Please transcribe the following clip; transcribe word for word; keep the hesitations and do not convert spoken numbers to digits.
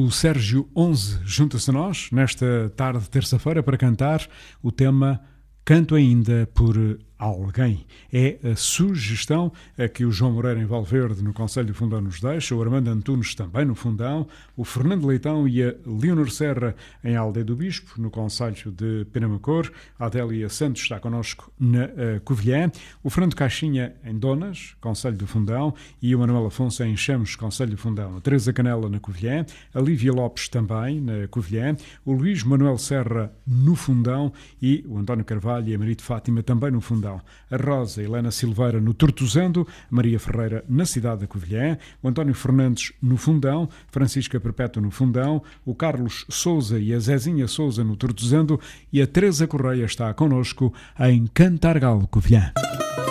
O Sérgio onze junta-se a nós nesta tarde de terça-feira para cantar o tema Canto Ainda por Alguém. É a sugestão a que o João Moreira em Valverde, no Conselho do Fundão, nos deixa, o Armando Antunes também no Fundão, o Fernando Leitão e a Leonor Serra em Aldeia do Bispo, no Conselho de Penamacor, a Adélia Santos está connosco na uh, Covilhã, o Fernando Caixinha em Donas, Conselho do Fundão, e o Manuel Afonso em Chamos, Conselho do Fundão, a Teresa Canela na Covilhã, a Lívia Lopes também na Covilhã, o Luís Manuel Serra no Fundão e o António Carvalho e a Maria de Fátima também no Fundão. A Rosa Helena Silveira no Tortozando, Maria Ferreira na cidade da Covilhã, o António Fernandes no Fundão, Francisca Perpétua no Fundão, o Carlos Souza e a Zezinha Souza no Tortozando e a Teresa Correia está connosco em Cantargal, Covilhã.